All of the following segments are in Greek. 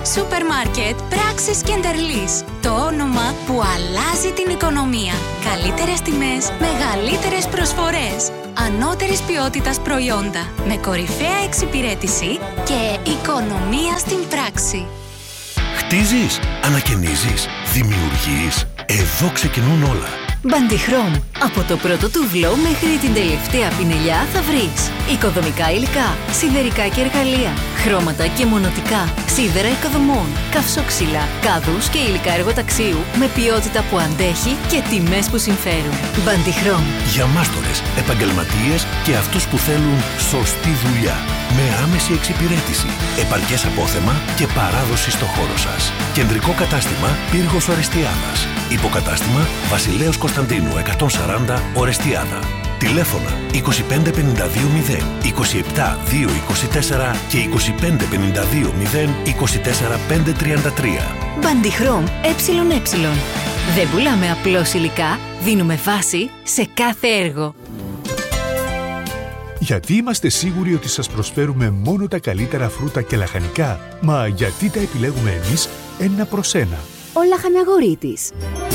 Σούπερ μάρκετ Πράξεις Κεντερλής. Το όνομα που αλλάζει την οικονομία. Καλύτερες τιμές, μεγαλύτερες προσφορές. Ανώτερης ποιότητας προϊόντα. Με κορυφαία εξυπηρέτηση και οικονομία στην πράξη. Χτίζεις, ανακαινίζεις, δημιουργείς. Εδώ ξεκινούν όλα. Μπαντιχρόμ. Από το πρώτο τουβλό μέχρι την τελευταία πινελιά θα βρεις οικοδομικά υλικά, σιδερικά και εργαλεία, χρώματα και μονοτικά, σίδερα οικοδομών, καυσόξυλα, κάδους και υλικά εργοταξίου με ποιότητα που αντέχει και τιμές που συμφέρουν. Μπαντιχρόμ. Για μάστορες, επαγγελματίες και αυτούς που θέλουν σωστή δουλειά. Με άμεση εξυπηρέτηση, επαρκές απόθεμα και παράδοση στο χώρο σας. Κεντρικό κατάστημα Πύργος Ορεστιάδας. Υποκατάστημα Βασιλέως Κωνσταντίνου 140 Ορεστιάδα. Τηλέφωνα 25520, 27224 και 25520 Μπαντιχρόμ ΕΕ. Δεν πουλάμε απλώς υλικά, δίνουμε βάση σε κάθε έργο. Γιατί είμαστε σίγουροι ότι σας προσφέρουμε μόνο τα καλύτερα φρούτα και λαχανικά? Μα γιατί τα επιλέγουμε εμείς ένα προς ένα? Ο Λαχαναγορείτης.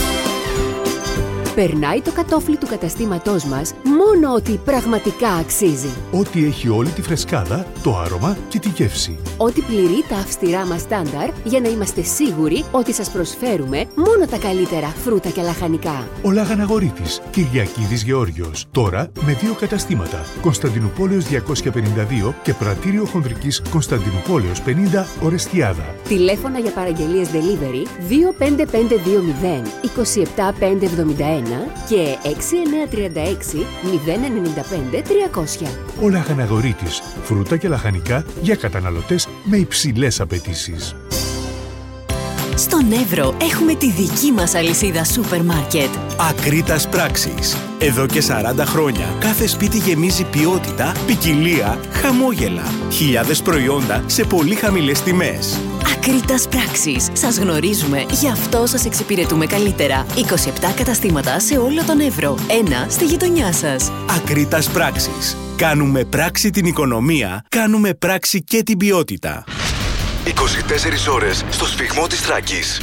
Περνάει το κατόφλι του καταστήματός μας μόνο ότι πραγματικά αξίζει. Ό,τι έχει όλη τη φρεσκάδα, το άρωμα και τη γεύση. Ό,τι πληρεί τα αυστηρά μας στάνταρ για να είμαστε σίγουροι ότι σας προσφέρουμε μόνο τα καλύτερα φρούτα και λαχανικά. Ο Λαχαναγορείτης, Κυριακίδης Γεώργιος. Τώρα με 2 καταστήματα. Κωνσταντινούπολεως 252 και Πρατήριο Χονδρικής Κωνσταντινούπολεως 50 Ορεστιάδα. Τηλέφωνα για παραγγελίες delivery 25520 27571 και 6936 095 300. Ο Λαχαναγορείτης. Φρούτα και λαχανικά για καταναλωτές με υψηλές απαιτήσεις. Στον Εύρο έχουμε τη δική μας αλυσίδα σούπερ μάρκετ. Ακρίτας Πράξεις. Εδώ και 40 χρόνια κάθε σπίτι γεμίζει ποιότητα, ποικιλία, χαμόγελα. Χιλιάδες προϊόντα σε πολύ χαμηλές τιμές. Ακρίτας Πράξεις. Σας γνωρίζουμε, γι' αυτό σας εξυπηρετούμε καλύτερα. 27 καταστήματα σε όλο τον Εύρο. Ένα στη γειτονιά σας. Ακρίτας Πράξεις. Κάνουμε πράξη την οικονομία, κάνουμε πράξη και την ποιότητα. 24 ώρες στο σφυγμό της Θράκης.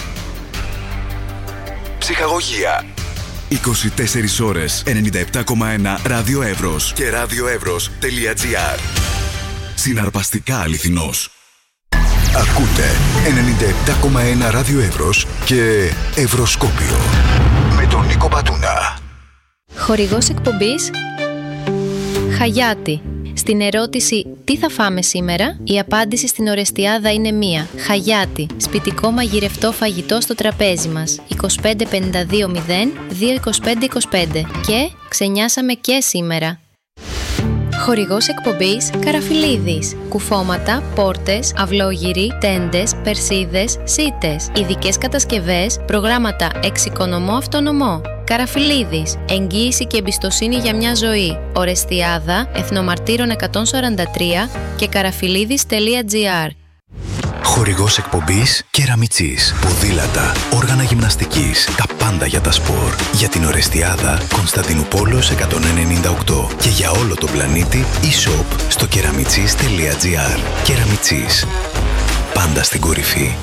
Ψυχαγωγία. 24 ώρες 97,1 Ράδιο Εύρος και radioevros.gr. Συναρπαστικά αληθινός. Ακούτε 97,1 Ράδιο Εύρος και Ευρωσκόπιο με τον Νίκο Πατούνα. Χορηγός εκπομπής Χαγιάτι. Στην ερώτηση «Τι θα φάμε σήμερα?», η απάντηση στην Ορεστιάδα είναι μία. Χαγιάτι. Σπιτικό μαγειρευτό φαγητό στο τραπέζι μας. 2552 22525. Και ξενιάσαμε και σήμερα. Χορηγός εκπομπής Καραφιλίδης. Κουφώματα, πόρτες, αυλόγυροι, τέντες, περσίδες, σίτες. Ειδικές κατασκευές, προγράμματα εξοικονομώ αυτονομώ. Καραφιλίδης. Εγγύηση και εμπιστοσύνη για μια ζωή. Ορεστιάδα, Εθνομαρτύρων 143 και καραφιλίδης.gr. Χορηγός εκπομπής Κεραμιτσής. Ποδήλατα, όργανα γυμναστικής, τα πάντα για τα σπορ. Για την Ορεστιάδα, Κωνσταντινούπολεως 198. Και για όλο τον πλανήτη, e-shop στο κεραμιτσής.gr. Κεραμιτσής. Πάντα στην κορυφή.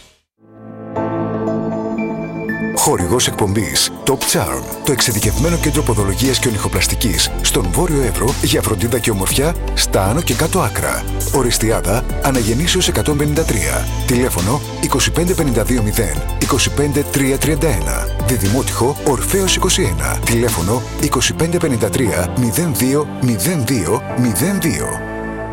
Χορηγός εκπομπής Top Charm, το εξειδικευμένο κέντρο ποδολογίας και ονυχοπλαστικής στον Βόρειο Εύρο για φροντίδα και ομορφιά στα άνω και κάτω άκρα. Ορεστιάδα, Αναγεννήσεως 153. Τηλέφωνο 25520 25331. Διδημότυχο Ορφέως 21. Τηλέφωνο 2553 02 02 02.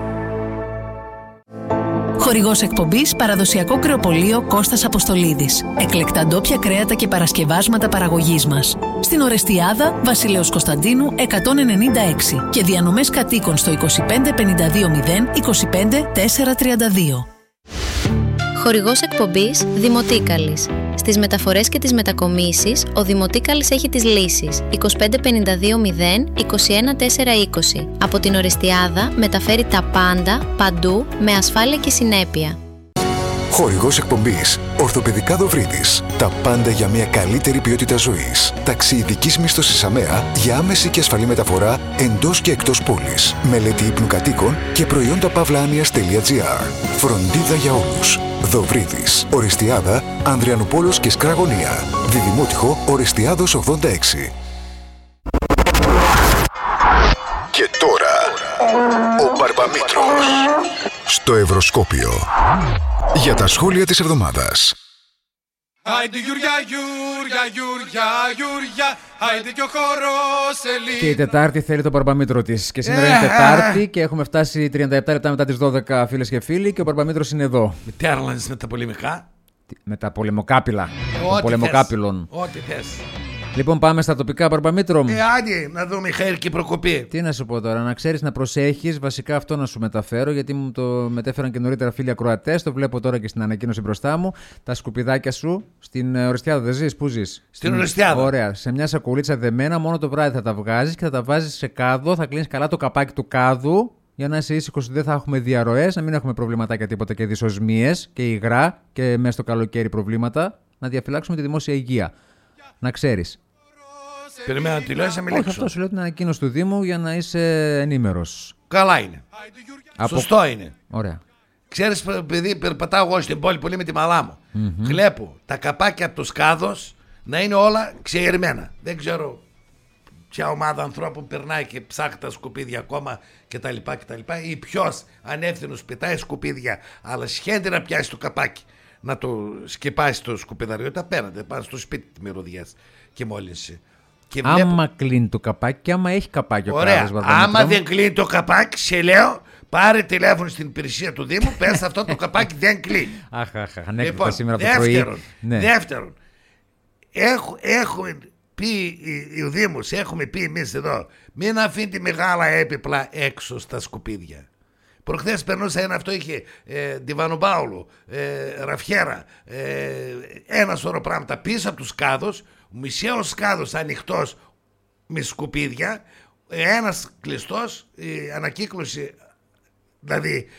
Χορηγός εκπομπής Παραδοσιακό Κρεοπωλείο Κώστας Αποστολίδης. Εκλεκτά ντόπια κρέατα και παρασκευάσματα παραγωγής μας. Στην Ορεστιάδα, Βασιλέως Κωνσταντίνου 196 και διανομές κατοίκων στο 25520 25 432. Χορηγός εκπομπής Δημοτίκαλης. Στις μεταφορές και τις μετακομίσεις, ο Δημοτίκαλης έχει τις λύσεις 25520 21 420. Από την Ορεστιάδα μεταφέρει τα πάντα, παντού, με ασφάλεια και συνέπεια. Χορηγός εκπομπής Ορθοπαιδικά Δοβρίδης. Τα πάντα για μια καλύτερη ποιότητα ζωής. Ταξί ειδικής μίσθωσης ΑΜΕΑ για άμεση και ασφαλή μεταφορά εντός και εκτός πόλης. Μελέτη ύπνου κατοίκων και προϊόντα pavlanias.gr. Φροντίδα για όλους. Δοβρίδης, Ορεστιάδα, Ανδριανούπολος και Σκραγωνία. Διδημότυχο, Ορεστιάδος 86. Και τώρα, ο Μπαρμπαμήτρος στο Ευρωσκόπιο. Για τα σχόλια της εβδομάδας. Άιντε Γιουριά, Γιουριά, Γιουριά, Γιουριά, άιντε και ο χορός Ελλήνων. Και η Τετάρτη θέλει τον Μπαρμπαμήτρο της. Και σήμερα είναι Τετάρτη και έχουμε φτάσει 37 λεπτά μετά τις 12, φίλες και φίλοι, και ο Μπαρμπαμήτρος είναι εδώ. Με τι άρλανες με τα πολεμικά? Με τα πολεμοκάπηλα. Των πολεμοκάπηλων. Ό,τι θες. Λοιπόν, πάμε στα τοπικά, Μπαρμπαμήτρο. Άντε, να δούμε χέρι προκοπή. Τι να σου πω τώρα, να ξέρεις να προσέχεις, βασικά αυτό να σου μεταφέρω, γιατί μου το μετέφεραν και νωρίτερα φίλοι ακροατές, το βλέπω τώρα και στην ανακοίνωση μπροστά μου. Τα σκουπιδάκια σου στην Ορεστιάδα, δεν ζεις, πού ζεις? Στην Ορεστιάδα. Ωραία, σε μια σακουλίτσα δεμένα, μόνο το βράδυ θα τα βγάζεις και θα τα βάζεις σε κάδο, θα κλείνεις καλά το καπάκι του κάδου, για να είσαι ήσυχος, δεν θα έχουμε διαρροές, να μην έχουμε προβληματάκια τίποτα και δυσοσμίες και υγρά και μέσα στο καλοκαίρι προβλήματα, να διαφυλάξουμε τη δημόσια υγεία. Να ξέρεις. Περιμένω να τη λέω, να μιλήσω. Όχι, αυτό σου λέω την ανακοίνωση του Δήμου για να είσαι ενήμερος. Καλά είναι. Σωστό είναι. Ωραία. Ξέρεις, επειδή περπατάω εγώ στην πόλη πολύ με τη μαλά μου, βλέπω τα καπάκια από το σκάδος να είναι όλα ξεερμένα. Δεν ξέρω ποια ομάδα ανθρώπων περνάει και ψάχνει τα σκουπίδια ακόμα κτλ. Ή ποιος ανεύθυνος πετάει σκουπίδια, αλλά σχέδια να πιάσει το καπάκι, να το σκεπάσει το σκουπιδαριό, τα πέρανται πάνω στο σπίτι τη μυρωδιάς και μόλυνση. Άμα κλείνει το καπάκι και άμα έχει καπάκι ο κράτος. Άμα δεν κλείνει το καπάκι, σε λέω, πάρε τηλέφωνο στην υπηρεσία του Δήμου, πες αυτό το καπάκι δεν κλείνει. Αχ, ανέκδοτα σήμερα το πρωί. Δεύτερον, έχουμε πει ο Δήμος, έχουμε πει εμείς εδώ, μην αφήνει μεγάλα έπιπλα έξω στα σκουπίδια. Προχθές περνούσα ένα, αυτό είχε Ντιβανομπάουλο, Ραφιέρα, ένα σωρό πράγματα πίσω από τους κάδους, μισέος κάδος ανοιχτός με σκουπίδια, ένας κλειστός, ανακύκλωση, δηλαδή,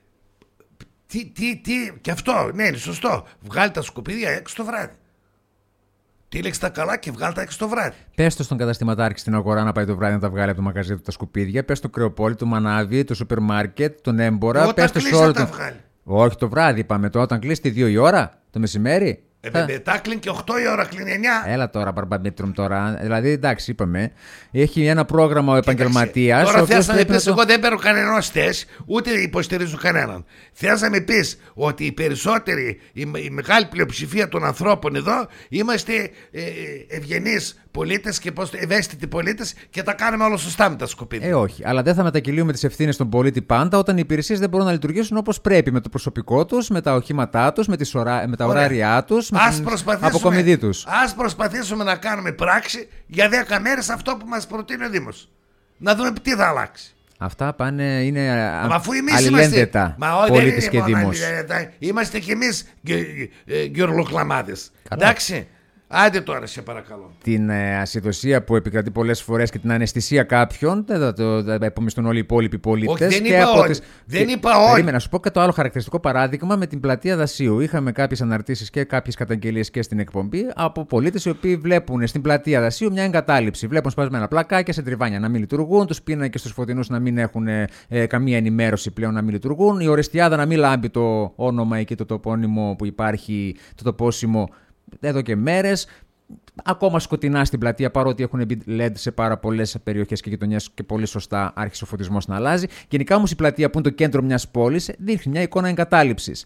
και αυτό, ναι, είναι σωστό, βγάλει τα σκουπίδια έξω το βράδυ. Τύλεξε τα καλά και βγάλει τα έξω το βράδυ. Πες το στον καταστηματάρχη στην αγορά να πάει το βράδυ να τα βγάλει από το μαγαζί του τα σκουπίδια. Πες το κρεοπόλι, το μανάβι, το σούπερ μάρκετ, τον έμπορα. Όταν κλείσει να τα βγάλει. Όχι το βράδυ, είπαμε το. Όταν κλείσει τη 2 η ώρα, το μεσημέρι. Μετά κλείνει και 8 η ώρα, κλείνει 9. Έλα τώρα, Μπαρμπαμήτρου τώρα. Δηλαδή, εντάξει, είπαμε. Έχει ένα πρόγραμμα ο επαγγελματίας. Τώρα θες να με πεις, εγώ δεν παίρνω κανέναν θέση, ούτε υποστηρίζω κανέναν. Θες να με πεις ότι οι περισσότεροι, η μεγάλη πλειοψηφία των ανθρώπων εδώ είμαστε ευγενείς πολίτες και ευαίσθητοι πολίτες και τα κάνουμε όλα σωστά με τα σκουπίδια. Όχι, αλλά δεν θα μετακυλίουμε τις ευθύνες των πολίτη πάντα όταν οι υπηρεσίες δεν μπορούν να λειτουργήσουν όπως πρέπει, με το προσωπικό τους, με τα οχήματά τους, με τα ωράρια τους, με την αποκομιδή τους. Ας προσπαθήσουμε να κάνουμε πράξη για 10 μέρες αυτό που μας προτείνει ο Δήμος. Να δούμε τι θα αλλάξει. Αυτά πάνε, είναι αλληλένδετα, πολίτες και Δήμος. Είμαστε κι εμείς γκυρλοκλαμάδες. Εντάξει. Άντε τώρα, σε παρακαλώ. Την ασυδοσία που επικρατεί πολλές φορές και την αναισθησία κάποιων δεν θα το επομιστούν όλοι οι υπόλοιποι πολίτες. Όχι, δεν είπα όλοι. Περίμενα να σου πω και το άλλο χαρακτηριστικό παράδειγμα με την πλατεία Δασίου. Είχαμε κάποιες αναρτήσεις και κάποιες καταγγελίες και στην εκπομπή από πολίτες οι οποίοι βλέπουν στην πλατεία Δασίου μια εγκατάλειψη. Βλέπουν σπασμένα πλακάκια σε τριβάνια να μην λειτουργούν, τους πίνακες στους φωτεινούς να μην έχουν καμία ενημέρωση πλέον να μην λειτουργούν, η Ορεστιάδα να μην λάμπει το όνομα εκεί το τοπώνυμο που υπάρχει, το τοπόσιμο. Εδώ και μέρες, ακόμα σκοτεινά στην πλατεία, παρότι έχουν μπει LED σε πάρα πολλές περιοχές και γειτονιές και πολύ σωστά άρχισε ο φωτισμός να αλλάζει. Γενικά όμως η πλατεία που είναι το κέντρο μιας πόλης δείχνει μια εικόνα εγκατάλειψης.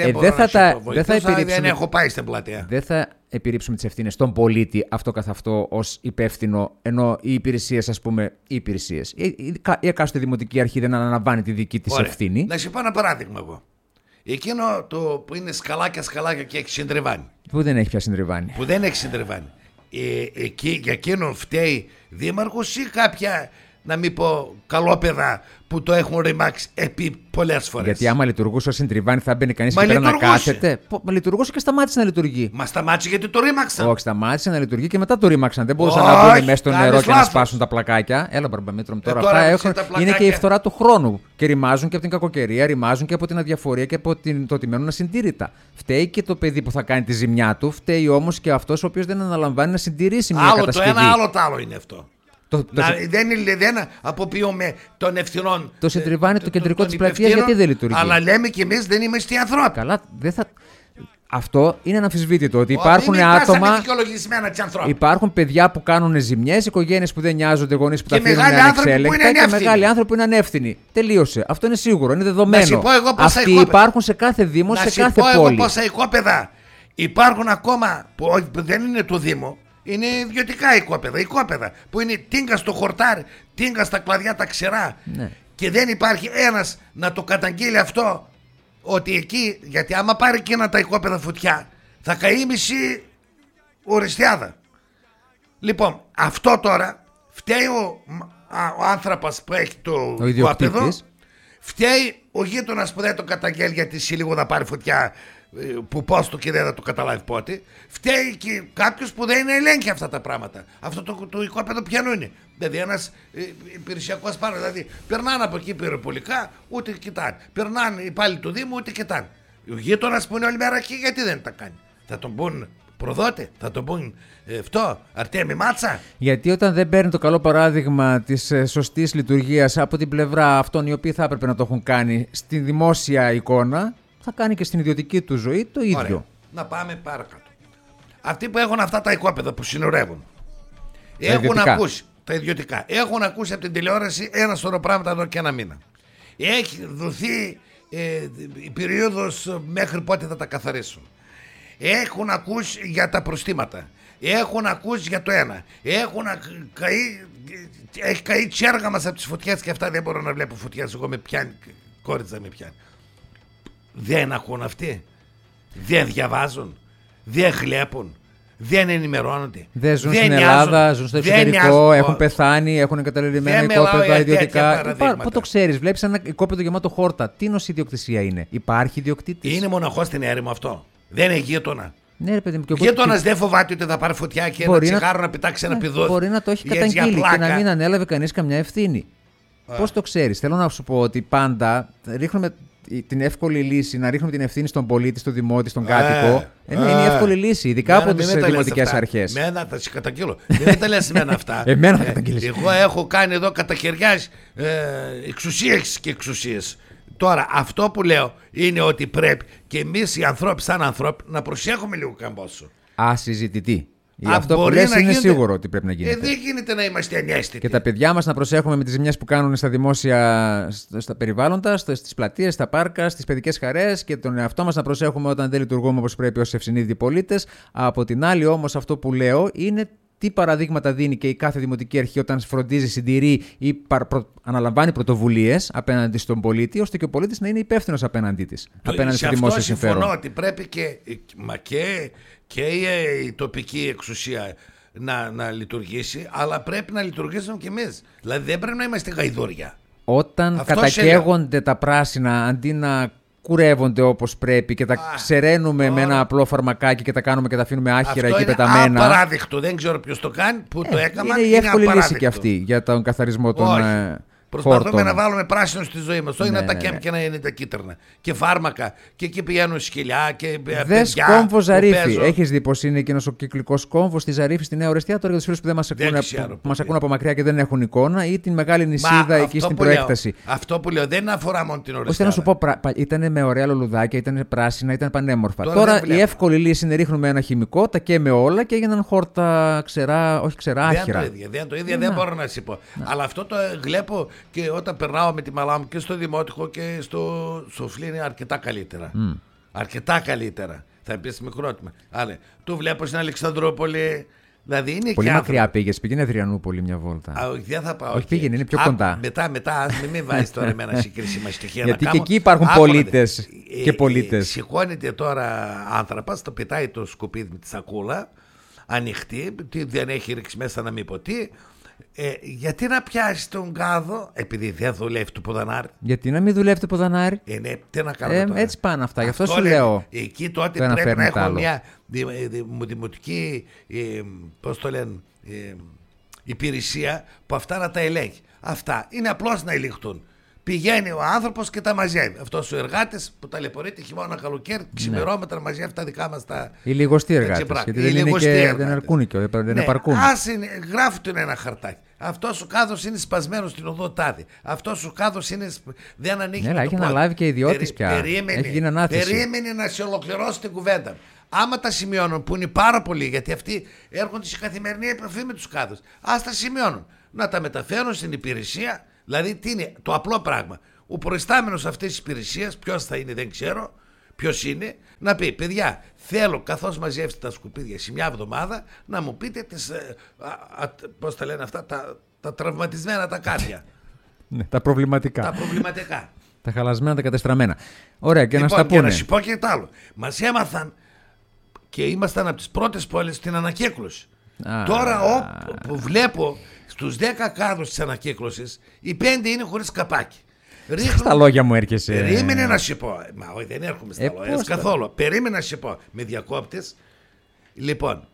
Δεν έχω πάει στην πλατεία. Δεν θα επιρρύψουμε τις ευθύνες στον πολίτη αυτό καθ' αυτό ως υπεύθυνο, ενώ οι υπηρεσίες, ας πούμε, οι υπηρεσίες. Η εκάστοτε δημοτική αρχή δεν αναλαμβάνει τη δική της ευθύνη. Να σου πω ένα παράδειγμα εγώ. Εκείνο το που είναι σκαλάκια και έχει συντριβάνι. Που δεν έχει πια συντριβάνι. Εκεί για εκείνο φταίει δήμαρχος ή κάποια, να μην πω, καλόπαιδα που το έχουν ρημάξει επί πολλές φορές. Γιατί άμα λειτουργούσε ως συντριβάνι θα μπαίνει κανείς εκεί πέρα να κάθεται. Μα λειτουργούσε και σταμάτησε να λειτουργεί. Μα σταμάτησε γιατί το ρήμαξαν. Όχι, σταμάτησε να λειτουργεί και μετά το ρήμαξαν. Δεν μπορούσαν να μπουν μέσα στο νερό και να σπάσουν τα πλακάκια. Έλα, Μπαρμπαμήτρο, τώρα αυτά είναι και η φθορά του χρόνου. Και ρημάζουν και από την κακοκαιρία, ρημάζουν και από την αδιαφορία και από το ότι μένουν ασυντήρητα. Φταίει και το παιδί που θα κάνει τη ζημιά του, φταίει όμως και αυτός ο οποίος δεν αναλαμβάνει να συντηρήσει μια κατασκευή. Άλλο το ένα, άλλο το άλλο είναι αυτό. Δεν αποποιούμε των ευθυνών. Το συντριβάνι το κεντρικό της πλατείας γιατί δεν λειτουργεί. Αλλά λέμε κι εμείς δεν είμαστε οι ανθρώποι. Καλά, δεν θα. Αυτό είναι αναμφισβήτητο. Ότι υπάρχουν άτομα. Υπάρχουν παιδιά που κάνουν ζημιές, οικογένειες που δεν νοιάζονται, γονείς που τα αφήνουν ανεξέλεγκτα και μεγάλοι άνθρωποι που είναι ανεύθυνοι. Τελείωσε. Αυτό είναι σίγουρο, είναι δεδομένο. Αυτοί υπάρχουν σε κάθε δήμο, σε κάθε πόλη. Να σου πω εγώ πόσα οικόπεδα υπάρχουν ακόμα που δεν είναι του Δήμου. Είναι ιδιωτικά οικόπεδα που είναι τίνγκα στο χορτάρι, τίνγκα στα κλαδιά τα ξερά. Ναι. Και δεν υπάρχει ένας να το καταγγείλει αυτό. Ότι εκεί, γιατί άμα πάρει εκείνα τα οικόπεδα φωτιά, θα καεί μισή Ορεστιάδα. Λοιπόν, αυτό τώρα φταίει ο άνθρωπος που έχει το οικόπεδο, φταίει ο γείτονας που δεν το καταγγέλει γιατί σε λίγο θα πάρει φωτιά, που πώς το και δεν θα το καταλάβει πότε. Φταίει και κάποιος που δεν ελέγχει αυτά τα πράγματα. Αυτό το οικόπεδο ποιανού είναι? Δηλαδή ένας υπηρεσιακός πάνω. Δηλαδή περνάνε από εκεί πυροπολικά, ούτε κοιτάνε. Περνάνε οι υπάλληλοι του Δήμου, ούτε κοιτάνε. Ο γείτονας που είναι όλη μέρα εκεί, γιατί δεν τα κάνει? Θα τον πούν προδότε, θα τον πούν αυτό, Αρτέμι Μάτσα. Γιατί όταν δεν παίρνει το καλό παράδειγμα της σωστής λειτουργίας από την πλευρά αυτών οι οποίοι θα έπρεπε να το έχουν κάνει στη δημόσια εικόνα, θα κάνει και στην ιδιωτική του ζωή το ίδιο. Ωραία. Να πάμε παρακάτω. Αυτοί που έχουν αυτά τα οικόπεδα που συνορεύουν, έχουν ακούσει τα ιδιωτικά, έχουν ακούσει από την τηλεόραση ένα σωρό πράγματα εδώ και ένα μήνα. Έχει δοθεί η περίοδος μέχρι πότε θα τα καθαρίσουν. Έχουν ακούσει για τα προστήματα. Έχουν ακούσει για το ένα. Έχει καεί τσέργα μας από τις φωτιές και αυτά δεν μπορώ να βλέπω φωτιές. Εγώ με πιάνει, κόριτσα με πιάνει. Δεν ακούν αυτοί. Δεν διαβάζουν. Δεν βλέπουν. Δεν ενημερώνονται. Δεν ζουν στην Ελλάδα, ζουν στο εξωτερικό, έχουν πεθάνει, έχουν εγκαταλελειμμένα οικόπεδα ιδιωτικά. Πού το ξέρεις, βλέπεις ένα οικόπεδο γεμάτο χόρτα. Τι νος ιδιοκτησία είναι? Υπάρχει ιδιοκτήτης? Είναι μοναχός στην έρημο αυτό. Δεν είναι γείτονα. Ναι, ο γείτονας δεν φοβάται ότι θα πάρει φωτιά και ένα τσιγάρο να πετάξει ένα πηδό. Μπορεί να το έχει καταγγείλει και να μην ανέλαβε κανείς καμιά ευθύνη. Πώς το ξέρεις? Θέλω να σου πω ότι πάντα ρίχνουμε την εύκολη λύση να ρίχνουμε την ευθύνη στον πολίτη, στον δημότη, στον κάτοικο. Είναι η εύκολη λύση, ειδικά από τις δημοτικές αρχές. Εμένα θα σε καταγγείλω. Δεν τα λες εμένα αυτά. Εμένα θα καταγγείλεις. Εγώ έχω κάνει εδώ κατά χεριάς εξουσίες και εξουσίες. Τώρα αυτό που λέω είναι ότι πρέπει και εμείς οι ανθρώποι σαν ανθρώποι να προσέχουμε λίγο καμπόσο. Ασυζητητή. Αυτό που λες είναι σίγουρο ότι πρέπει να γίνεται. Δεν γίνεται να είμαστε ανέστητοι. Και τα παιδιά μας να προσέχουμε με τις ζημιές που κάνουν στα δημόσια, στα περιβάλλοντα, στις πλατείες, στα πάρκα, στις παιδικές χαρές, και τον εαυτό μας να προσέχουμε όταν δεν λειτουργούμε όπως πρέπει ως ευσυνείδητοι πολίτες. Από την άλλη όμως αυτό που λέω είναι τι παραδείγματα δίνει και η κάθε δημοτική αρχή όταν φροντίζει, συντηρεί ή αναλαμβάνει πρωτοβουλίες απέναντι στον πολίτη, ώστε και ο πολίτης να είναι υπεύθυνος απέναντί της. Απέναντι στο δημόσιο συμφέρον. Συμφωνώ ότι πρέπει και η τοπική εξουσία να λειτουργήσει, αλλά πρέπει να λειτουργήσουμε κι εμείς. Δηλαδή δεν πρέπει να είμαστε γαϊδούρια. Όταν κατακαίγονται τα πράσινα αντί να κουρεύονται όπως πρέπει και τα ξεραίνουμε με ένα απλό φαρμακάκι και τα κάνουμε και τα αφήνουμε άχυρα εκεί πεταμένα. Είναι απαράδεικτο. Δεν ξέρω ποιος το κάνει, που το έκανα. Είναι η εύκολη λύση και αυτή για τον καθαρισμό των Προσπαθούμε να βάλουμε πράσινο στη ζωή μας. Όχι να τα καίμε και να είναι τα κίτρινα. Και φάρμακα. Και εκεί πηγαίνουν σκυλιά και παιδιά. Δες κόμβο Ζαρίφη. Έχεις δει πως είναι εκείνος ο κυκλικός κόμβος στη Ζαρίφη στη Νέα Ορεστία? Τώρα για τους φίλους που δεν μας ακούν από μακριά και δεν έχουν εικόνα, ή την μεγάλη νησίδα εκεί στην προέκταση. Αυτό που λέω δεν αφορά μόνο την Ορεστία. Θέλω να σου πω, ήταν με ωραία λουλουδάκια, ήταν πράσινα, ήταν πανέμορφα. Τώρα η εύκολη λύση είναι ρίχνουμε ένα χημικό, τα καίμε όλα και έγιναν χόρτα ξερά, όχι ξερά, άχυρα. Δεν το ίδιο δεν μπορώ να σου πω. Αλλά αυτό το βλέπω. Και όταν περνάω με τη μαλά μου και στο δημότικο και στο Σοφλή είναι αρκετά καλύτερα. Αρκετά καλύτερα. Θα πεις μικρότημα. Αλλά το βλέπω στην Αλεξανδρούπολη. Δηλαδή είναι πολύ μακριά πήγες. Πήγαινε Αδριανούπολη μια βόλτα. Όχι, δεν θα πάω. Όχι, πήγαινε, είναι πιο κοντά. Μετά, μην βάζεις τώρα εμένα συγκρίσιμα στοιχεία. Γιατί και εκεί υπάρχουν πολίτες και πολίτες. Σηκώνεται τώρα άνθρωπος, το πετάει το σκουπίδι με τη σακούλα ανοιχτή, δεν έχει ρίξει μέσα να μην ποτεί. Γιατί να πιάσει τον κάδο, επειδή δεν δουλεύει το ποδανάρι? Γιατί να μην δουλεύει το ποδανάρι? Ναι, τι να κάνουμε τώρα? Έτσι πάνε αυτά, γι' αυτό σου λέω. Εκεί τότε πρέπει να έχουμε μια δημοτική, πώς το λένε, υπηρεσία που αυτά να τα ελέγχει. Αυτά είναι απλώς να ελεγχτούν. Πηγαίνει ο άνθρωπος και τα μαζεύει. Αυτός ο εργάτης που ταλαιπωρείται χειμώνα καλοκαίρι, ξημερώματα μαζεύει τα δικά μας τα. Οι λιγοστοί εργάτες. Γιατί δεν αρκούν και δεν επαρκούν. Γράφει του ένα χαρτάκι. Αυτός ο κάδος είναι σπασμένος στην οδό τάδε. Αυτός ο κάδος δεν ανοίγει. Ναι, έχει αναλάβει και ιδιώτης πια. Έχει γίνει ανάθεση. Περίμενε να σε ολοκληρώσει την κουβέντα. Άμα τα σημειώνουν, που είναι πάρα πολλοί, γιατί αυτοί έρχονται σε καθημερινή επαφή με τους κάδους, ας τα σημειώνουν. Να τα μεταφέρουν στην υπηρεσία. Δηλαδή, τι είναι το απλό πράγμα. Ο προϊστάμενος αυτής της υπηρεσίας, ποιος θα είναι, δεν ξέρω, ποιος είναι, να πει: παιδιά, θέλω καθώς μαζεύετε τα σκουπίδια σε μια εβδομάδα να μου πείτε τις. Πώς τα λένε αυτά, τα τραυματισμένα τα κάρια. Ναι, τα προβληματικά. Τα προβληματικά. Τα χαλασμένα, τα κατεστραμμένα. Ωραία, και λοιπόν, να στα πούνε. Και να σου πω και το άλλο. Μας έμαθαν και ήμασταν από τις πρώτες πόλεις στην ανακύκλωση. Τώρα που βλέπω στους 10 κάδους της ανακύκλωσης, οι 5 είναι χωρίς καπάκι. Στα λόγια μου έρχεσαι. Περίμενε να σου πω. Μα όχι, δεν έρχομαι στα λόγια καθόλου. Περίμενε να σου πω. Με διακόπτες. Λοιπόν,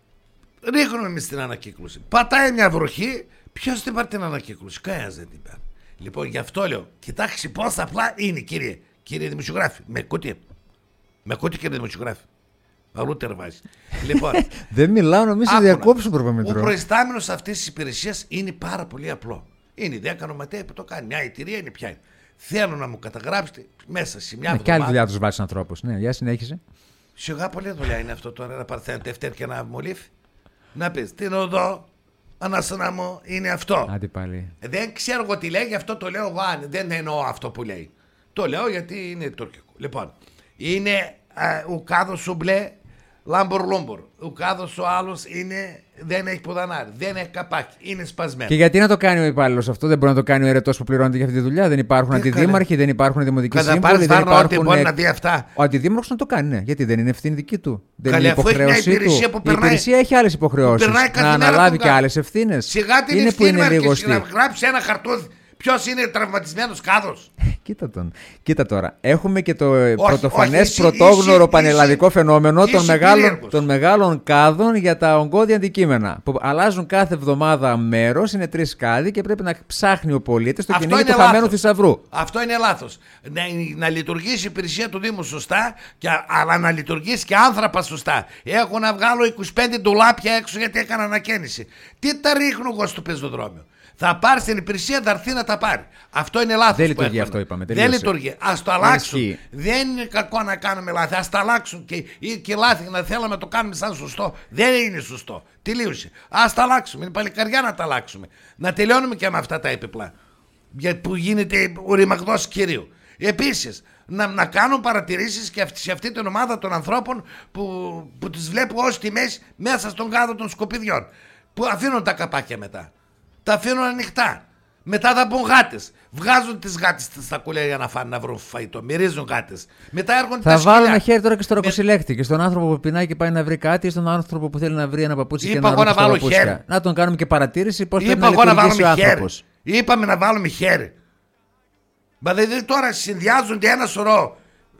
ρίχνουμε εμείς την ανακύκλωση. Πατάει μια βροχή. Ποιος την πάρει την ανακύκλωση? Κανένας δεν την πάρει. Λοιπόν, γι' αυτό λέω, κοιτάξτε πόσα απλά είναι, κύριε δημοσιογράφη. Με κούτι. Με κούτι, κύριε δημοσιογράφη. Αλλού τερβάζει. Λοιπόν, δεν μιλάω, νομίζω διακόψω προπαμετρό. Ο προϊστάμενος αυτής της υπηρεσίας είναι πάρα πολύ απλό. Είναι 10 νοματέοι που το κάνει. Μια εταιρεία είναι πια. Θέλω να μου καταγράψετε μέσα σε μια εβδομάδα. Και άλλη δουλειά τους βάζεις ανθρώπους. Ναι, για συνέχισε. Σιγά πολλή δουλειά είναι αυτό τώρα να παρθένετε ευτέρ και να μολύφει. Να πεις την οδό, ανάστονα μου, είναι αυτό. Άντε πάλι. Δεν ξέρω εγώ τι λέει, γι' αυτό το λέω εγώ. Δεν εννοώ αυτό που λέει. Το λέω γιατί είναι τουρκικό. Λοιπόν, είναι ο κάδος σου μπλε. Λάμπορ. Ο κάδος ο άλλος δεν έχει ποδανάρι, δεν έχει καπάκι, είναι σπασμένο. Και γιατί να το κάνει ο υπάλληλος αυτό, δεν μπορεί να το κάνει ο ερετός που πληρώνεται για αυτή τη δουλειά? Δεν υπάρχουν αντιδήμαρχοι, δεν υπάρχουν δημοτικοί σύμβουλοι. Δεν υπάρχουν. Μπορεί να δει αυτά. Ο αντιδήμαρχος να το κάνει, ναι. Γιατί δεν είναι ευθύνη δική του. Δεν είναι υποχρέωσή του. Η υπηρεσία έχει άλλες υποχρεώσεις. Να αναλάβει και άλλες ευθύνες. Σιγά την ευθύνη και να γράψει ένα χαρτούδι. Ποιος είναι τραυματισμένος κάδος? Κοίτα τώρα. Έχουμε και το πρωτοφανές πρωτόγνωρο πανελλαδικό φαινόμενο των μεγάλων κάδων για τα ογκώδια αντικείμενα. Που αλλάζουν κάθε εβδομάδα μέρος, είναι 3 κάδοι και πρέπει να ψάχνει ο πολίτης το κυνήγι του χαμένου θησαυρού. Αυτό είναι λάθος. Να λειτουργήσει η υπηρεσία του Δήμου σωστά, αλλά να λειτουργήσει και άνθρωπο σωστά. Έχω να βγάλω 25 ντουλάπια έξω γιατί έκανα ανακαίνιση. Τι τα ρίχνω εγώ στο πεζοδρόμιο? Θα πάρει την υπηρεσία, θα έρθει να τα πάρει. Αυτό είναι λάθος. Δεν λειτουργεί αυτό, είπαμε. Δεν λειτουργεί. Ας το αλλάξουν. Δεν είναι κακό να κάνουμε λάθη. Ας τα αλλάξουν και λάθη να θέλαμε να το κάνουμε σαν σωστό. Δεν είναι σωστό. Τελείωσε. Ας τα αλλάξουμε. Είναι παλικαριά να τα αλλάξουμε. Να τελειώνουμε και με αυτά τα έπιπλα. Που γίνεται ο ρημαγδός κυρίου. Επίσης, να κάνουν παρατηρήσεις και σε αυτή την ομάδα των ανθρώπων που τις βλέπω ως τιμές μέσα στον κάδο των σκουπιδιών. Που αφήνουν τα καπάκια μετά. Τα αφήνουν ανοιχτά. Μετά θα πουν γάτες. Βγάζουν τις γάτες στα κουλέρια για να φάνε, να βρουν φαγητό. Μυρίζουν γάτες. Μετά έρχονται τα σκυλιά. Θα βάλω ένα χέρι τώρα και στο ρακοσυλλέκτη. Και στον άνθρωπο που πεινάει και πάει να βρει κάτι, ή στον άνθρωπο που θέλει να βρει ένα παπούτσι και ένα ρούχο. Να τον κάνουμε και παρατήρηση πώς πρέπει να λειτουργήσει ο άνθρωπος. Είπαμε να βάλουμε χέρι. Μα δηλαδή τώρα συνδυάζονται ένα σωρό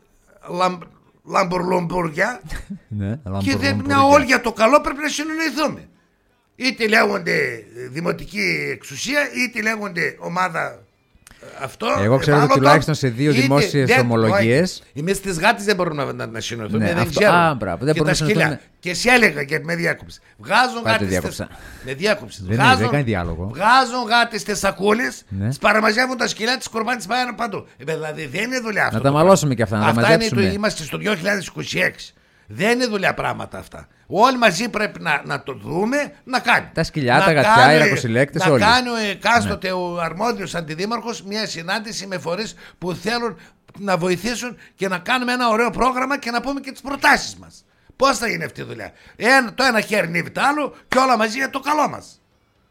λαμπουρλομπουργκιά. Και όλοι για το καλό πρέπει να συνοηθούμε. Είτε λέγονται δημοτική εξουσία, είτε λέγονται ομάδα αυτό. Εγώ ξέρω ότι τουλάχιστον σε 2 δημόσιες ομολογίες. Εμείς τις γάτες δεν μπορούμε να συνοηθούμε. Ναι, δεν ξέρω. Και τα σκυλιά. Και εσύ έλεγα και με διάκοψη. Βγάζουν γάτες. Με διάκοψη. Δεν κάνει διάλογο. Βγάζουν γάτες στις σακούλες, σπαραμαζεύουν τα σκυλιά, τις κορμάνε, τις πάνε παντού. Δηλαδή δεν είναι δουλειά αυτό. Να τα μαλώσουμε και αυτά. Να τα μαζέψουμε. Είμαστε στο 2026. Δεν είναι δουλειά πράγματα αυτά. Όλοι μαζί πρέπει να το δούμε, να κάνει. Τα σκυλιά, τα γατιά, οι ρακοσυλλέκτες, όλοι. Να κάνει ο εκάστοτε ο αρμόδιος αντιδήμαρχος μια συνάντηση με φορείς που θέλουν να βοηθήσουν και να κάνουμε ένα ωραίο πρόγραμμα και να πούμε και τις προτάσεις μας. Πώς θα γίνει αυτή η δουλειά? Το ένα χέρι νύβει το άλλο και όλα μαζί για το καλό μας.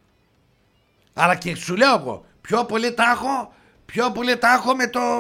Αλλά και σου λέω εγώ, πιο πολύ τα έχω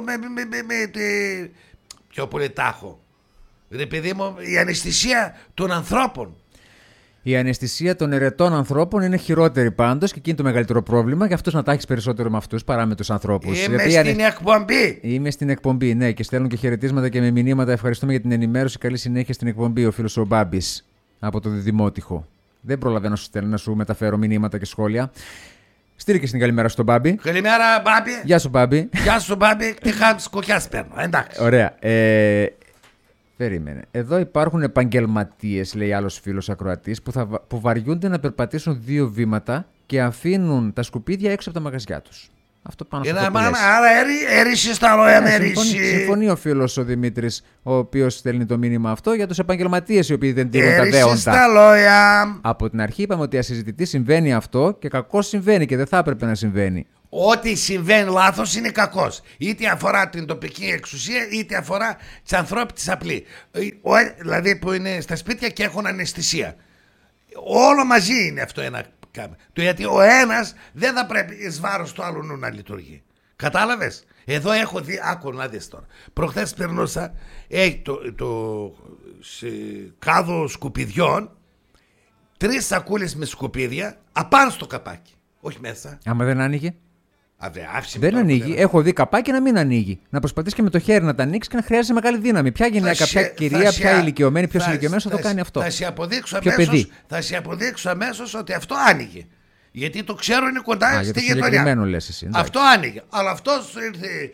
πιο πολύ τα έχω. Ρε παιδί μου, η αναισθησία των ανθρώπων. Η αναισθησία των ερετών ανθρώπων είναι χειρότερη πάντως και εκεί είναι το μεγαλύτερο πρόβλημα. Γι' αυτό να τα έχεις περισσότερο με αυτούς παρά με τους ανθρώπους. Είμαι στην εκπομπή, ναι, και στέλνουν και χαιρετίσματα και με μηνύματα. Ευχαριστούμε για την ενημέρωση. Καλή συνέχεια στην εκπομπή. Ο φίλος ο Μπάμπης από το Δημότυχο. Δεν προλαβαίνω να σου μεταφέρω μηνύματα και σχόλια. Στείλει και στην καλημέρα στον Μπάμπη. Καλημέρα, Μπάμπη. Γεια σου, Μπάμπη. Γεια σου, Μπάμπη. Τι χάμεις κοκιάς παίρνω. Εντάξει. Ωραία. Περίμενε. Εδώ υπάρχουν επαγγελματίες, λέει άλλος φίλος ακροατής, που βαριούνται να περπατήσουν 2 βήματα και αφήνουν τα σκουπίδια έξω από τα μαγαζιά τους. Αυτό πάνω στο άρα έρισε στα λόγια με συμφωνεί ο φίλος ο Δημήτρης, ο οποίος στέλνει το μήνυμα αυτό για τους επαγγελματίες οι οποίοι δεν τηρούν τα δέοντα. Στα λόγια. Από την αρχή είπαμε ότι ασυζητητή συμβαίνει αυτό και κακώς συμβαίνει και δεν θα έπρεπε να συμβαίνει. Ό,τι συμβαίνει λάθος είναι κακός. Είτε αφορά την τοπική εξουσία, είτε αφορά τις ανθρώπινες απλή. Δηλαδή που είναι στα σπίτια και έχουν αναισθησία. Όλο μαζί είναι αυτό ένα. Γιατί ο ένας δεν θα πρέπει εις βάρος του άλλου να λειτουργεί. Κατάλαβες? Εδώ έχω δει, άκου να δεις τώρα. Προχθές περνούσα, έχει σε κάδο σκουπιδιών 3 σακούλες με σκουπίδια απάνω στο καπάκι. Όχι μέσα. Άμα δεν άνοιγε. Δεν ανοίγει. Έχω δει καπάκι να μην ανοίγει. Να προσπαθείς και με το χέρι να τα ανοίξει και να χρειάζεται μεγάλη δύναμη. Ποια γυναίκα, ποια κυρία, ποια ηλικιωμένη, ποιο ηλικιωμένο θα το κάνει αυτό. Θα σε αποδείξω αμέσως ότι αυτό άνοιγε. Γιατί το ξέρω, είναι κοντά στη γειτονιά. Αυτό άνοιγε. Αλλά αυτός ήρθε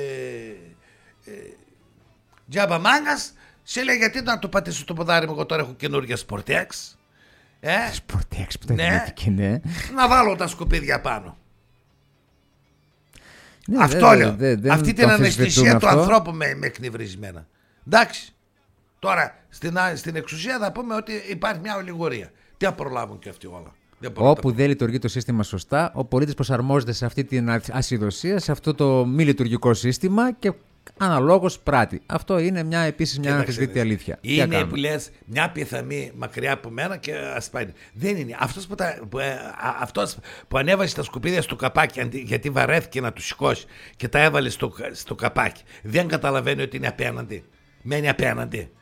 τζάμπα μάγκας, σε λέει γιατί να του πατήσω το ποδάρι μου, εγώ τώρα έχω καινούργια Sportex. Sportex που τα γεννήθηκε, ναι. Να βάλω τα σκουπίδια πάνω. Ναι, αυτό λέω. Αυτή την αναισθησία του ανθρώπου με εκνευρισμένα. Εντάξει. Τώρα στην εξουσία θα πούμε ότι υπάρχει μια ολιγορία. Τι θα προλάβουν και αυτοί όλα. Όπου δεν λειτουργεί το σύστημα σωστά, ο πολίτης προσαρμόζεται σε αυτή την ασυδοσία, σε αυτό το μη λειτουργικό σύστημα και αναλόγως πράττει. Αυτό είναι επίσης μια αμφισβήτητη αλήθεια. Είναι που λες μια πιθανή μακριά από μένα και ας πάει. Δεν είναι. Αυτός που ανέβασε τα σκουπίδια στο καπάκι γιατί βαρέθηκε να του σηκώσει και τα έβαλε στο καπάκι, δεν καταλαβαίνει ότι είναι απέναντι. Μένει απέναντι.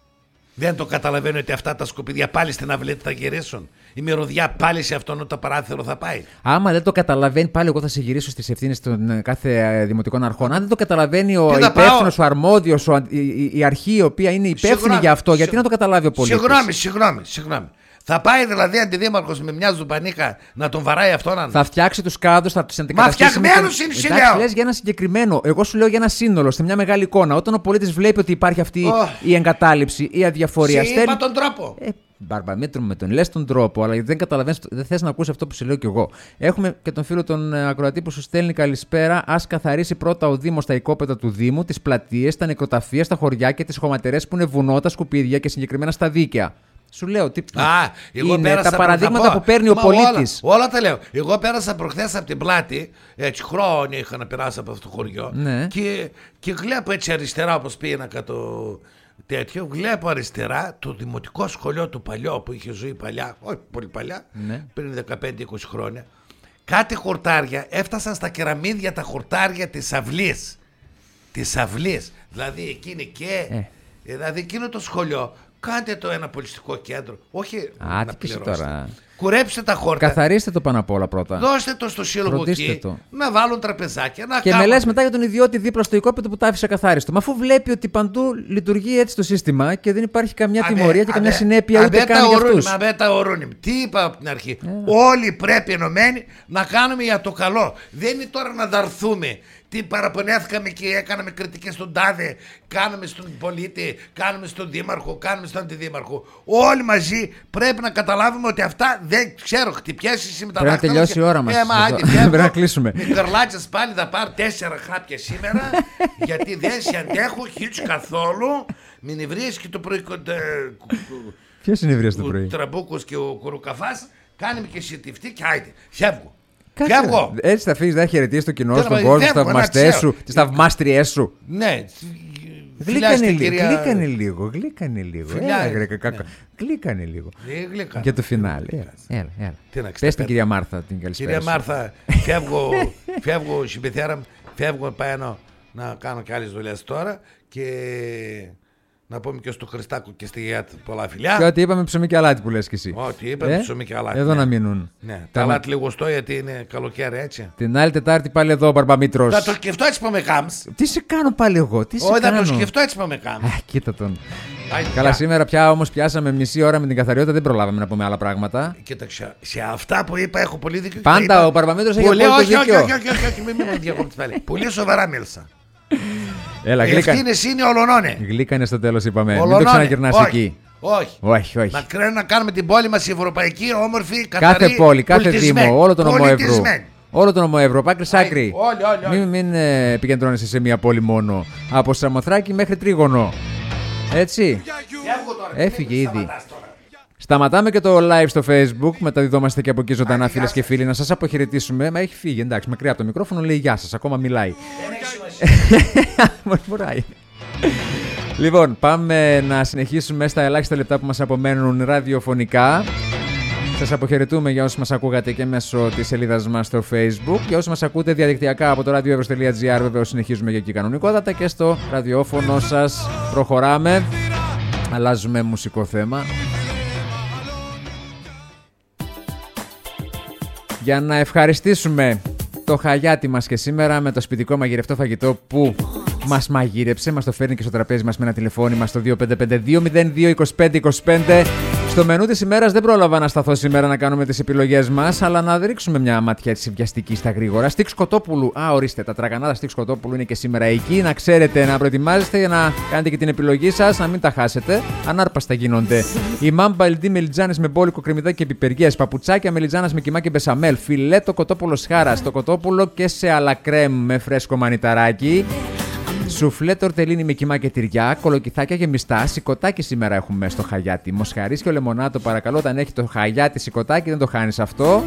Δεν το καταλαβαίνει ότι αυτά τα σκουπίδια πάλι στην αυλή θα γυρίσουν. Η μυρωδιά πάλι σε αυτόν το παράθυρο θα πάει. Άμα δεν το καταλαβαίνει, πάλι εγώ θα σε γυρίσω στις ευθύνες των κάθε δημοτικών αρχών. Αν δεν το καταλαβαίνει ο υπεύθυνος, ο αρμόδιος, η αρχή η οποία είναι υπεύθυνη για αυτό, γιατί να το καταλάβει ο πολίτης. Συγγνώμη. Θα πάει δηλαδή αντιδήμαρχος με μια ζουμπανίκα να τον βαράει αυτόν. Θα φτιάξει τους κάδους, θα τους αντικαταστήσει. Μα φτιαγμένους είναι συνέχεια. Εντάξει, λες για ένα συγκεκριμένο. Εγώ σου λέω για ένα σύνολο, σε μια μεγάλη εικόνα. Όταν ο πολίτης βλέπει ότι υπάρχει αυτή η εγκατάλειψη, η αδιαφορία. Είπα τον τρόπο. Μπαρμπαμίτρου με τον λες τον τρόπο, αλλά δεν καταλαβαίνεις, δεν θες να ακούσει αυτό που σου λέω κι εγώ. Έχουμε και τον φίλο τον ακροατή που σου στέλνει καλησπέρα. Ας καθαρίσει πρώτα ο Δήμος τα οικόπεδα του Δήμου, τις πλατείες, τα νεκροταφεία, στα χωριά και τις χωματερές που είναι βουνό, τα σκουπίδια και συγκεκριμένα στα δίκαια. Σου λέω τι είναι τα παραδείγματα που παίρνει ο πολίτης. Όλα τα λέω. Εγώ πέρασα προχθές από την πλάτη, έτσι χρόνια είχα να περάσω από αυτό το χωριό. Ναι. Και βλέπω έτσι αριστερά, όπως πήγαινα κάτω τέτοιο, βλέπω αριστερά το δημοτικό σχολείο του παλιό που είχε ζωή παλιά, όχι πολύ παλιά, πριν 15-20 χρόνια. Κάτι χορτάρια έφτασαν στα κεραμίδια τα χορτάρια της αυλής. Της αυλής. Δηλαδή εκείνη δηλαδή εκείνο το σχολείο. Κάντε το ένα πολιτιστικό κέντρο. Όχι να πληρώσετε. Κουρέψτε τα χόρτα. Καθαρίστε το πάνω απ' όλα πρώτα. Δώστε το στο σύλλογο εκεί. Να βάλουν τραπεζάκια. Και με λες μετά για τον ιδιώτη δίπλα στο οικόπεδο που τα άφησε καθάριστο. Μα αφού βλέπει ότι παντού λειτουργεί έτσι το σύστημα και δεν υπάρχει καμιά τιμωρία και καμιά συνέπεια ούτε καν για αυτούς. Τι είπα από την αρχή. Όλοι πρέπει ενωμένοι να κάνουμε για το καλό. Δεν είναι τώρα να δαρθούμε. Τι παραπονέθηκαμε και έκαναμε κριτικές στον τάδε, κάναμε στον πολίτη, κάναμε στον δήμαρχο, κάναμε στον αντιδήμαρχο. Όλοι μαζί πρέπει να καταλάβουμε ότι αυτά δεν ξέρω, χτυπιέσαι εσύ με τα δάχτυλα. Πρέπει να τελειώσει η ώρα μας. Πρέπει να κλείσουμε. Με καρλάτσες πάλι θα πάρω 4 χάπια σήμερα, γιατί δεν σε αντέχω χίλιους καθόλου. Μην υβρίες και το πρωί. Ποιος είναι υβρίες το πρωί? Ο Τραμπούκος και ο Κουρουκαφάς, κάνουμε και συντηφτή και άιντε, φεύγω. Έτσι θα φύγεις, θα χαιρετήσεις το κοινό, στον κόσμο, τους θαυμαστές σου, τις θαυμάστριές σου. Ναι. Γλύκανε λίγο. Γλύκανε λίγο. Για το φινάλε. Έλα. Πες την κυρία Μάρθα την καλησπέρα. Κυρία Μάρθα, φεύγω συμπεθέρα μου, φεύγω πάνω να κάνω και άλλες δουλειές τώρα και Να πούμε και στο Χριστάκο και στη Γιάτ πολλά φιλιά. Και ό,τι είπαμε ψωμί και αλάτι που λες κι εσύ. Ό,τι είπαμε ψωμί και αλάτι. Εδώ να μείνουν. Ναι, τα αλάτι λιγοστό γιατί είναι καλοκαίρι, έτσι. Την άλλη Τετάρτη πάλι εδώ ο Μπαρμπαμήτρος. Θα το σκεφτώ έτσι που με κάμψ. Τι σε κάνω πάλι εγώ, τι σε Όχι, κάνω. θα το σκεφτώ έτσι που με κάμψ. Κοίτα τον. Καλά, σήμερα πια όμως πιάσαμε μισή ώρα με την καθαριότητα, δεν προλάβαμε να πούμε άλλα πράγματα. Κοίταξε, σε αυτά που είπα έχω πολύ δίκιο. Πάντα ο Μπαρμπαμήτρος έχει πολύ δίκιο. Όχι, μην με διακόπτεις πάλι. Πολύ σοβαρά μίλησα. Έλα, οι ευθύνες είναι ολονώνε. Γλύκα είναι στο τέλος, είπαμε. Μην το ξαναγυρνάς εκεί. Όχι. Μακριά να κάνουμε την πόλη μας ευρωπαϊκή, όμορφη, καθαρή. Κάθε πόλη, κάθε δήμο, όλο τον Ομοεύρου. Όλο τον Ομοεύρου, από άκρη σ' άκρη. Μην επικεντρώνεσαι σε μία πόλη μόνο. Από Σαμοθράκη μέχρι Τρίγωνο. Έτσι. Έφυγε ήδη. Σταματάμε και το live στο Facebook. Μεταδιδόμαστε και από εκεί ζωντανά, φίλες και φίλοι. Να σας αποχαιρετήσουμε. Μα έχει φύγει, εντάξει, μακριά από το μικρόφωνο. Λέει γεια σας, ακόμα μιλάει. Μορφουράει. Λοιπόν, πάμε να συνεχίσουμε στα ελάχιστα λεπτά που μας απομένουν ραδιοφωνικά. Σας αποχαιρετούμε για όσους μας ακούγατε και μέσω της σελίδας μας στο Facebook. Για όσους μας ακούτε διαδικτυακά από το radioevros.gr, βεβαίως συνεχίζουμε και εκεί κανονικότατα. Και στο ραδιόφωνο σας προχωράμε. Αλλάζουμε μουσικό θέμα. Για να ευχαριστήσουμε το Χαγιάτι μας και σήμερα με το σπιτικό μαγειρευτό φαγητό που μας μαγείρεψε. Μας το φέρνει και στο τραπέζι μας με ένα τηλεφώνημα στο 255-202-2525. Στο μενού της ημέρας δεν πρόλαβα να σταθώ σήμερα να κάνουμε τις επιλογές μας, αλλά να ρίξουμε μια ματιά της βιαστική στα γρήγορα. Στίξ Κοτόπουλου, ορίστε, τα τραγανάδα Στίξ Κοτόπουλου είναι και σήμερα εκεί. Να ξέρετε, να προετοιμάζεστε για να κάνετε και την επιλογή σας, να μην τα χάσετε. Ανάρπαστα γίνονται. Η μάμπα LD μελιτζάνες με μπόλικο κρεμμυδάκι και πιπεριές. Παπουτσάκια μελιτζάνας με κιμά και μπεσαμέλ. Φιλέτο κοτόπουλο χάρας. Το κοτόπουλο και σε αλακρέμ με φρέσκο μανιταράκι. Σουφλέ τορτελίνι με κιμά και τυριά, κολοκυθάκια γεμιστά, σικοτάκι σήμερα έχουμε στο Χαγιάτι. Μοσχαρίσιο λεμονάτο, παρακαλώ, όταν έχει το Χαγιάτι σικοτάκι δεν το χάνεις αυτό.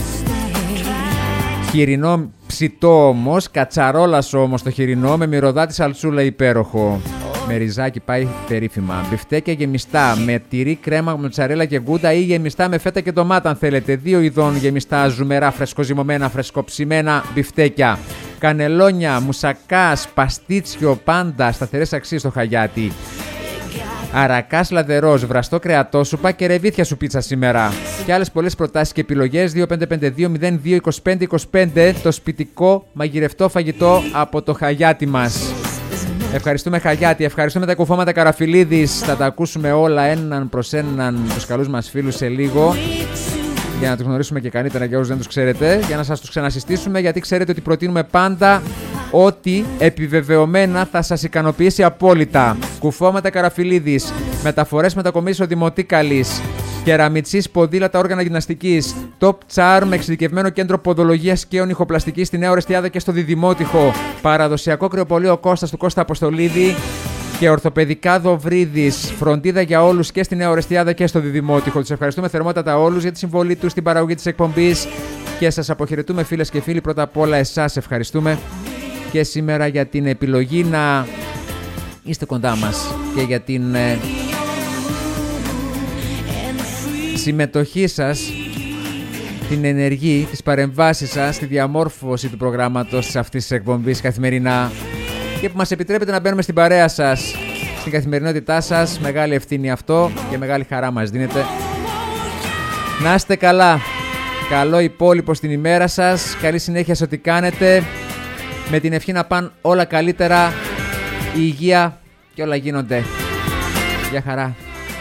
Χοιρινό ψητό όμως, κατσαρόλας όμως το χοιρινό, με μυρωδάτη σαλτσούλα υπέροχο. Με ριζάκι πάει περίφημα. Μπιφτέκια γεμιστά με τυρί, κρέμα, μοτσαρέλα και γκούντα ή γεμιστά με φέτα και ντομάτα αν θέλετε. 2 ειδών γεμιστά, ζουμερά, φρεσκοζυμωμένα, φρεσκοψημένα μπιφτέκια. Κανελόνια, μουσακάς, παστίτσιο, πάντα σταθερές αξίες στο Χαγιάτι. Αρακάς λαδερός, βραστό κρεατόσουπα και ρεβίθια σου πίτσα σήμερα. Και άλλες πολλές προτάσεις και επιλογές. 2552-02-2525. Το σπιτικό μαγειρευτό φαγητό από το Χαγιάτι μας. Ευχαριστούμε Χαγιάτι, ευχαριστούμε τα κουφώματα Καραφιλίδης. Θα τα ακούσουμε όλα έναν προς έναν τους καλούς μας φίλους σε λίγο. Για να τους γνωρίσουμε και καλύτερα για όσους δεν τους ξέρετε. Για να σας τους ξανασυστήσουμε, γιατί ξέρετε ότι προτείνουμε πάντα ό,τι επιβεβαιωμένα θα σας ικανοποιήσει απόλυτα. Κουφώματα Καραφιλίδης, μεταφορές μετακομίσεων Δημοτίκαλης, κεραμιτσής ποδήλατα όργανα γυμναστικής, Top Charm με εξειδικευμένο κέντρο ποδολογίας και ονυχοπλαστικής στη Νέα Ορεστιάδα και στο Διδημότυχο, παραδοσιακό κρεοπωλείο Κώστας του Κώστα Αποστολίδη και ορθοπαιδικά Δοβρίδης, φροντίδα για όλους και στη Νέα Ορεστιάδα και στο Διδημότυχο. Τους ευχαριστούμε θερμότατα όλους για τη συμβολή τους στην παραγωγή της εκπομπής και σας αποχαιρετούμε φίλες και φίλοι. Πρώτα απ' όλα εσάς ευχαριστούμε και σήμερα για την επιλογή να είστε κοντά μας και για την συμμετοχή σας, την ενεργή, τις παρεμβάσεις σας στη διαμόρφωση του προγράμματος της αυτής της εκπομπής καθημερινά και που μας επιτρέπετε να μπαίνουμε στην παρέα σας, στην καθημερινότητά σας. Μεγάλη ευθύνη αυτό και μεγάλη χαρά μας δίνετε. Να είστε καλά. Καλό υπόλοιπο στην ημέρα σας. Καλή συνέχεια σε ό,τι κάνετε. Με την ευχή να πάνε όλα καλύτερα, η υγεία και όλα γίνονται. Γεια χαρά.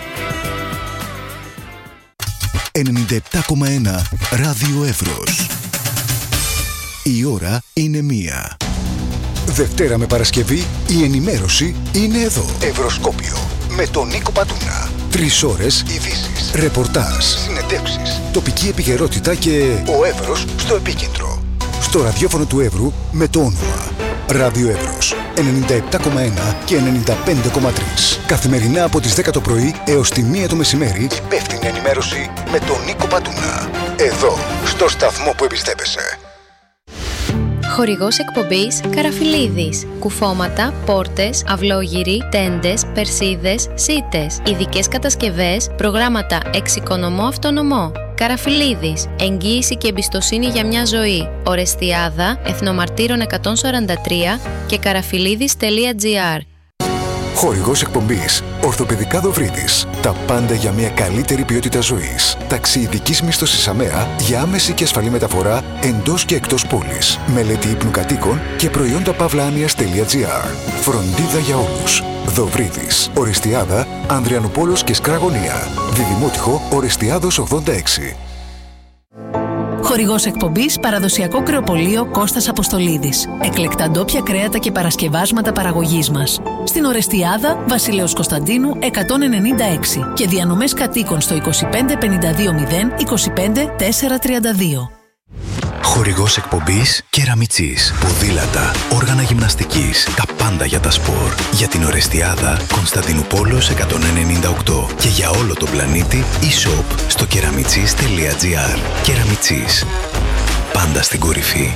97,1 Ράδιο Εύρος. Η ώρα είναι 1. Δευτέρα με Παρασκευή η ενημέρωση είναι εδώ. Ευρωσκόπιο με τον Νίκο Πατούνα. 3 ώρες ειδήσεις, ρεπορτάζ, συνεντεύξεις, τοπική επικαιρότητα και ο Εύρος στο επίκεντρο. Στο ραδιόφωνο του Εύρου με το όνομα Ράδιο Εύρος 97,1 και 95,3. Καθημερινά από τις 10 το πρωί έως τη 1 το μεσημέρι, υπεύθυνη ενημέρωση με τον Νίκο Πατούνα. Εδώ, στο σταθμό που εμπιστεύεσαι. Χορηγός εκπομπής Καραφιλίδης. Κουφώματα, πόρτες, αυλόγυροι, τέντες, περσίδες, σίτες. Ειδικές κατασκευές, προγράμματα εξοικονομώ αυτονομώ. Καραφιλίδης. Εγγύηση και εμπιστοσύνη για μια ζωή. Ορεστιάδα, Εθνομαρτύρων 143 και καραφιλίδης.gr. Χορηγός εκπομπής Ορθοπαιδικά Δοβρίδης. Τα πάντα για μια καλύτερη ποιότητα ζωής. Ταξιειδικής μίσθωσης ΑΜΕΑ για άμεση και ασφαλή μεταφορά εντός και εκτός πόλης. Μελέτη ύπνου κατοίκων και προϊόντα pavlanias.gr. Φροντίδα για όλους. Δοβρίδης. Οριστιάδα, Ανδριανούπολος και Σκραγωνία. Διδημότυχο, Οριστιάδος 86. Χορηγός εκπομπής παραδοσιακό κρεοπωλείο Κώστας Αποστολίδης. Εκλεκτά ντόπια κρέατα και παρασκευάσματα παραγωγής μας. Στην Ορεστιάδα, Βασιλέως Κωνσταντίνου 196 και διανομές κατοίκων στο 25 52 0 25 432. Χορηγός εκπομπής Κεραμιτσής. Ποδήλατα, όργανα γυμναστικής, τα πάντα για τα σπορ. Για την Ορεστιάδα, Κωνσταντινούπολος 198 και για όλο τον πλανήτη e-shop στο keramitzis.gr. Κεραμιτσής. Πάντα στην κορυφή.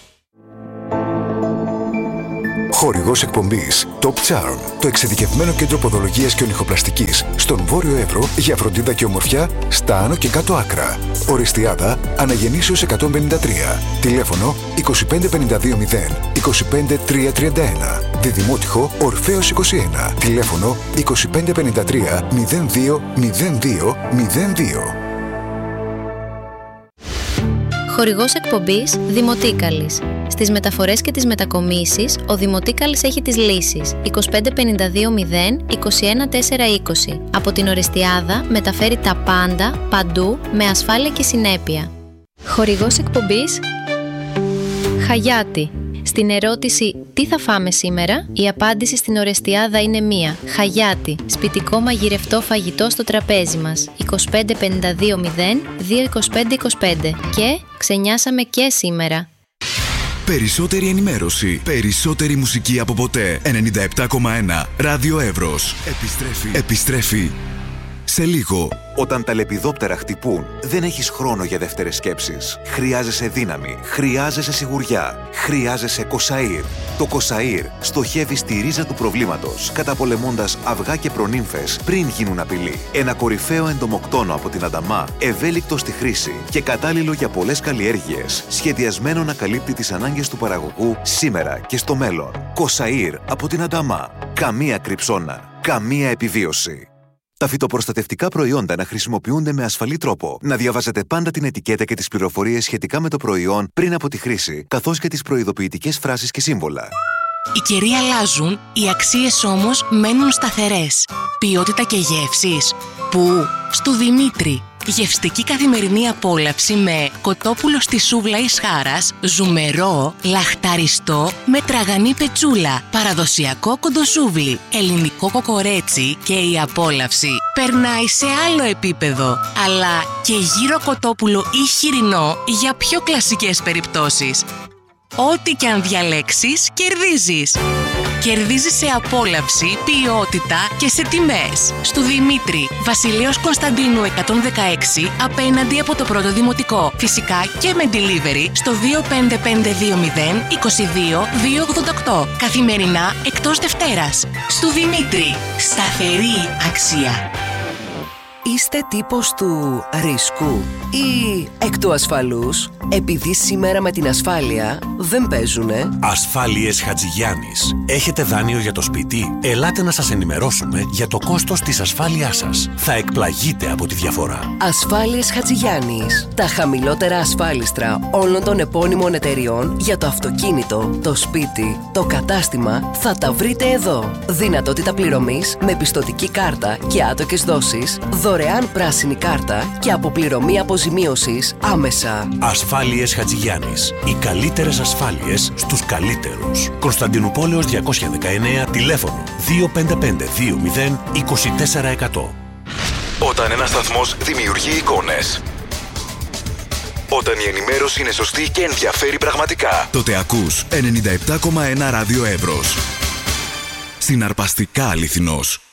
Χορηγός εκπομπής Top Charm, το εξειδικευμένο κέντρο ποδολογίας και ονυχοπλαστικής στον Βόρειο Εύρο για φροντίδα και ομορφιά στα άνω και κάτω άκρα. Οριστιάδα, Αναγεννήσεως 153. Τηλέφωνο 25 52 0 25 331. Διδημότυχο Ορφέως 21. Τηλέφωνο 25 53 02 02 02. Χορηγός εκπομπής Δημοτίκαλης. Στις μεταφορές και τις μετακομίσεις, ο Δημοτίκαλης έχει τις λύσεις 25 52 0 21 420. Από την Ορεστιάδα μεταφέρει τα πάντα, παντού, με ασφάλεια και συνέπεια. Χορηγός εκπομπής Χαγιάτη. Στην ερώτηση «Τι θα φάμε σήμερα?», η απάντηση στην Ορεστιάδα είναι μία. Χαγιάτη. Σπιτικό μαγειρευτό φαγητό στο τραπέζι μας. 25 52 0 2 25 25. Και ξενιάσαμε και σήμερα. Περισσότερη ενημέρωση, περισσότερη μουσική από ποτέ. 97,1 Ράδιο Εύρος. Επιστρέφει σε λίγο. Όταν τα λεπιδόπτερα χτυπούν, δεν έχεις χρόνο για δεύτερες σκέψεις. Χρειάζεσαι δύναμη, χρειάζεσαι σιγουριά, χρειάζεσαι Κοσαΐρ. Το Κοσαΐρ στοχεύει στη ρίζα του προβλήματος, καταπολεμώντας αυγά και προνύμφες πριν γίνουν απειλή. Ένα κορυφαίο εντομοκτόνο από την Ανταμά, ευέλικτο στη χρήση και κατάλληλο για πολλές καλλιέργειες, σχεδιασμένο να καλύπτει τις ανάγκες του παραγωγού σήμερα και στο μέλλον. Κοσαΐρ από την Ανταμά. Καμία κρυψώνα, καμία επιβίωση. Τα φυτοπροστατευτικά προϊόντα να χρησιμοποιούνται με ασφαλή τρόπο. Να διαβάζετε πάντα την ετικέτα και τις πληροφορίες σχετικά με το προϊόν πριν από τη χρήση, καθώς και τις προειδοποιητικές φράσεις και σύμβολα. Οι καιροί αλλάζουν, οι αξίες όμως μένουν σταθερές. Ποιότητα και γεύσεις. Πού? Στου Δημήτρη. Γευστική καθημερινή απόλαυση με κοτόπουλο στη σούβλα εις χάρας, ζουμερό, λαχταριστό με τραγανή πετσούλα, παραδοσιακό κοντοσούβλι, ελληνικό κοκορέτσι και η απόλαυση περνάει σε άλλο επίπεδο. Αλλά και γύρο κοτόπουλο ή χοιρινό για πιο κλασικές περιπτώσεις. Ό,τι και αν διαλέξεις, κερδίζεις. Κερδίζεις σε απόλαυση, ποιότητα και σε τιμές. Στου Δημήτρη, Βασιλέως Κωνσταντίνου 116, απέναντι από το πρώτο δημοτικό. Φυσικά και με delivery στο 25520 22 288. Καθημερινά εκτός Δευτέρας. Στου Δημήτρη, σταθερή αξία. Είστε τύπος του ρίσκου ή εκ του ασφαλούς, επειδή σήμερα με την ασφάλεια δεν παίζουνε? Ασφάλειες Χατζηγιάννης. Έχετε δάνειο για το σπίτι? Ελάτε να σας ενημερώσουμε για το κόστος της ασφάλειάς σας. Θα εκπλαγείτε από τη διαφορά. Ασφάλειες Χατζηγιάννης. Τα χαμηλότερα ασφάλιστρα όλων των επώνυμων εταιριών για το αυτοκίνητο, το σπίτι, το κατάστημα θα τα βρείτε εδώ. Δυνατότητα πληρωμής με πιστωτική κάρτα και άτοκες δόσεις, δωρεάν πράσινη κάρτα και αποπληρωμή αποζημίωσης άμεσα. Ασφάλειες Χατζηγιάννης. Οι καλύτερες ασφάλειες στους καλύτερους. Κωνσταντινούπολεως 219, τηλέφωνο 25520 24%. Όταν ένας σταθμός δημιουργεί εικόνες, όταν η ενημέρωση είναι σωστή και ενδιαφέρει πραγματικά, τότε ακούς 97,1 Ράδιο Εύρος. Συναρπαστικά αληθινός.